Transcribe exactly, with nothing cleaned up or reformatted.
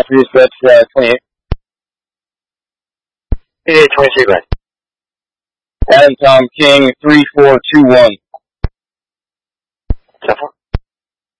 Bruce, that's uh, twenty-eight. eight twenty-two, go ahead. Adam Tom King, three four two one. seven four.